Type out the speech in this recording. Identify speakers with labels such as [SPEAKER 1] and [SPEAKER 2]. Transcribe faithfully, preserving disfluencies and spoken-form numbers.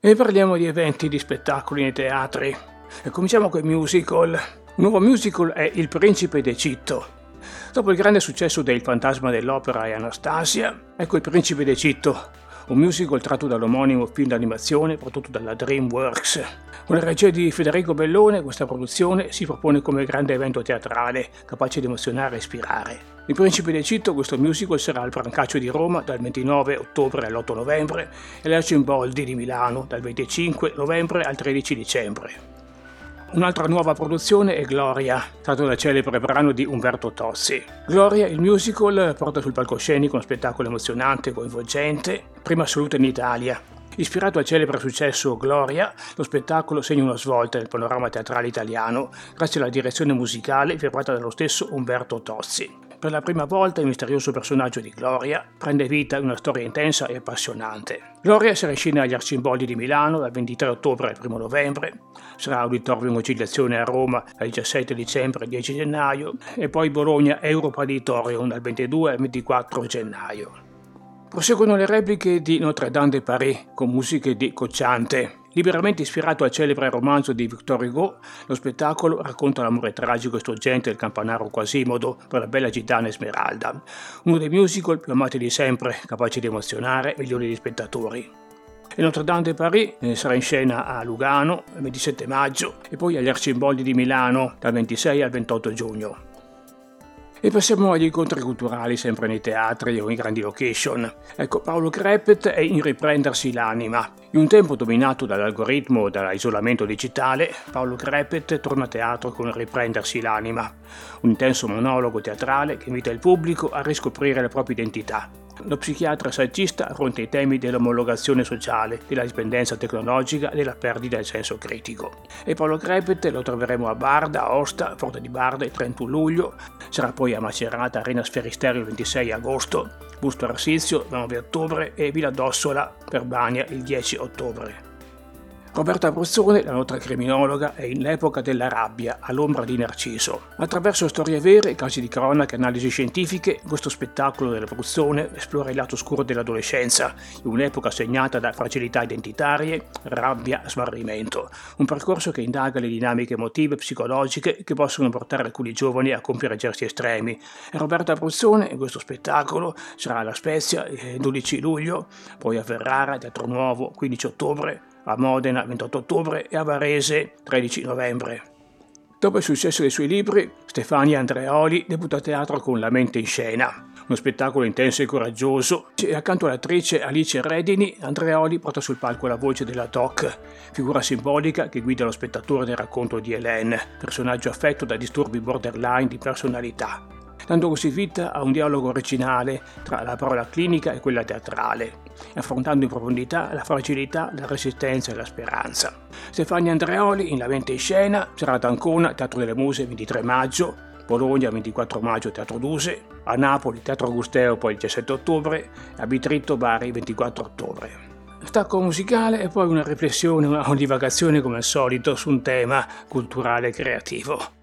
[SPEAKER 1] E parliamo di eventi, di spettacoli nei teatri. E cominciamo con i musical. Un nuovo musical è Il Principe d'Egitto. Dopo il grande successo del Fantasma dell'Opera e Anastasia, ecco Il Principe d'Egitto, un musical tratto dall'omonimo film d'animazione prodotto dalla DreamWorks. Con la regia di Federico Bellone, questa produzione si propone come grande evento teatrale, capace di emozionare e ispirare. Il Principe d'Egitto, questo musical, sarà al Brancaccio di Roma dal ventinove ottobre all'otto novembre e all'Arcimboldi di Milano dal venticinque novembre al tredici dicembre. Un'altra nuova produzione è Gloria, tratto dal celebre brano di Umberto Tozzi. Gloria, il musical, porta sul palcoscenico uno spettacolo emozionante e coinvolgente, prima assoluto in Italia. Ispirato al celebre successo Gloria, lo spettacolo segna una svolta nel panorama teatrale italiano grazie alla direzione musicale firmata dallo stesso Umberto Tozzi. Per la prima volta il misterioso personaggio di Gloria prende vita in una storia intensa e appassionante. Gloria sarà in scena agli Arcimboldi di Milano dal ventitré ottobre al primo novembre, sarà Auditorium Conciliazione a Roma dal diciassette dicembre al dieci gennaio e poi Bologna Europa Auditorium dal ventidue al ventiquattro gennaio. Proseguono le repliche di Notre Dame de Paris con musiche di Cocciante. Liberamente ispirato al celebre romanzo di Victor Hugo, lo spettacolo racconta l'amore tragico e struggente del campanaro Quasimodo per la bella gitana Esmeralda, uno dei musical più amati di sempre, capace di emozionare milioni di spettatori. E Notre Dame de Paris sarà in scena a Lugano il ventisette maggio e poi agli Arcimboldi di Milano dal ventisei al ventotto giugno. E passiamo agli incontri culturali sempre nei teatri o in grandi location. Ecco, Paolo Crepet è in Riprendersi l'anima. In un tempo dominato dall'algoritmo e dall'isolamento digitale, Paolo Crepet torna a teatro con Riprendersi l'anima, un intenso monologo teatrale che invita il pubblico a riscoprire la propria identità. Lo psichiatra saggista affronta i temi dell'omologazione sociale, della dipendenza tecnologica e della perdita del senso critico. E Paolo Crepet lo troveremo a Barda, Aosta, Forte di Barda il trentuno luglio, sarà poi a Macerata, Arena Sferisterio il ventisei agosto, Busto Arsizio il nove ottobre e Villa d'Ossola per Bania il dieci ottobre. Roberta Abruzzone, la nostra criminologa, è in L'epoca della rabbia, all'ombra di Narciso. Attraverso storie vere, casi di cronaca e analisi scientifiche, questo spettacolo dell'Abruzzone esplora il lato oscuro dell'adolescenza, in un'epoca segnata da fragilità identitarie, rabbia, smarrimento. Un percorso che indaga le dinamiche emotive e psicologiche che possono portare alcuni giovani a compiere gesti estremi. E Roberta Abruzzone, in questo spettacolo, sarà alla Spezia il dodici luglio, poi a Ferrara, Teatro Nuovo, quindici ottobre, a Modena ventotto ottobre e a Varese tredici novembre. Dopo il successo dei suoi libri, Stefania Andreoli debutta a teatro con La mente in scena, uno spettacolo intenso e coraggioso, e accanto all'attrice Alice Redini, Andreoli porta sul palco la voce della Doc, figura simbolica che guida lo spettatore nel racconto di Hélène, personaggio affetto da disturbi borderline di personalità, dando così vita a un dialogo originale tra la parola clinica e quella teatrale, affrontando in profondità la fragilità, la resistenza e la speranza. Stefania Andreoli in La mente in scena sarà ad Ancona, Teatro delle Muse, ventitré maggio, Bologna, ventiquattro maggio, Teatro Duse, a Napoli, Teatro Augusteo, poi il diciassette ottobre, a Bitritto, Bari, ventiquattro ottobre. Stacco musicale e poi una riflessione, una divagazione come al solito su un tema culturale e creativo.